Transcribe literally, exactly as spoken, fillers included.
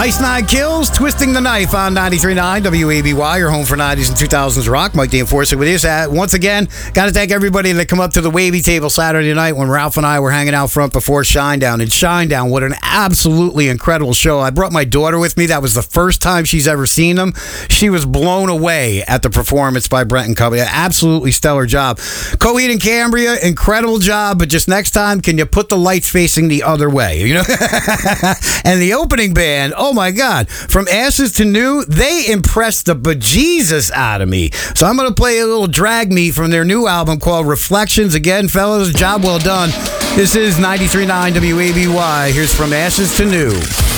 Ice Nine Kills, Twisting the Knife on ninety-three point nine W A B Y, your home for nineties and two thousands rock. Mike the Enforcer with you. Uh, once again, got to thank everybody that come up to the Wavy Table Saturday night when Ralph and I were hanging out front before Shinedown. And Shinedown, what an absolutely incredible show. I brought my daughter with me. That was the first time she's ever seen them. She was blown away at the performance by Brent and Company. Absolutely stellar job. Coheed and Cambria, incredible job, but just next time, can you put the lights facing the other way? You know? And the opening band, oh my God, from Ashes to New, they impressed the bejesus out of me. So I'm going to play a little Drag Me from their new album called Reflections. Again, fellas, job well done. This is ninety-three point nine W A B Y. Here's From Ashes to New.